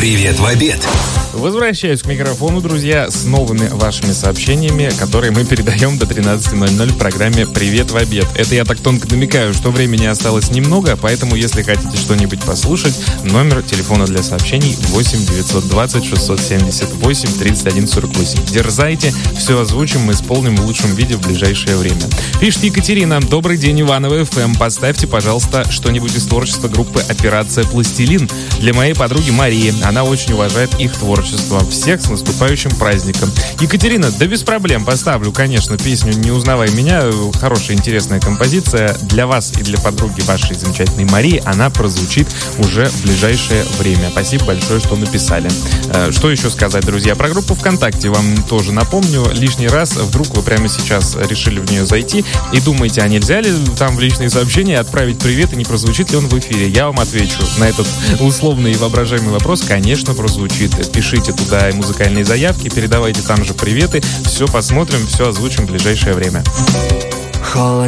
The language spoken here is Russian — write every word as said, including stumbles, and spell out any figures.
Привет в обед. Возвращаюсь к микрофону, друзья, с новыми вашими сообщениями, которые мы передаем до тринадцати ноль-ноль в программе «Привет в обед». Это я так тонко намекаю, что времени осталось немного, поэтому, если хотите что-нибудь послушать, номер телефона для сообщений восемь девятьсот двадцать шестьсот семьдесят восемь тридцать один сорок восемь. Дерзайте, все озвучим, мы исполним в лучшем виде в ближайшее время. Пишет Екатерина: «Добрый день, Иваново эф эм. Поставьте, пожалуйста, что-нибудь из творчества группы «Операция Пластилин» для моей подруги Марии. Она очень уважает их творчество. Всех с наступающим праздником». Екатерина, да без проблем, поставлю, конечно, песню «Не узнавай меня». Хорошая, интересная композиция для вас и для подруги вашей замечательной Марии. Она прозвучит уже в ближайшее время. Спасибо большое, что написали. Что еще сказать, друзья? Про группу ВКонтакте вам тоже напомню лишний раз. Вдруг вы прямо сейчас решили в нее зайти и думаете, а нельзя ли там в личные сообщения отправить привет и не прозвучит ли он в эфире? Я вам отвечу на этот условный и воображаемый вопрос. Конечно, прозвучит. Пишите туда и музыкальные заявки, передавайте там же приветы. Все посмотрим, все озвучим в ближайшее время.